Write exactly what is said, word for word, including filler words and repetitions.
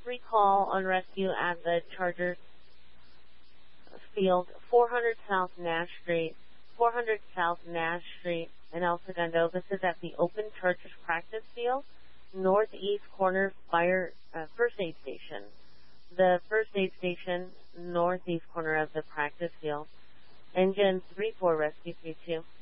three call on rescue at the Chargers Field, four hundred South Nash Street, four hundred South Nash Street in El Segundo. This is at the Open Chargers Practice Field, northeast corner fire uh, first aid station. The first aid station, northeast corner of the practice field. Engine three four Rescue three two.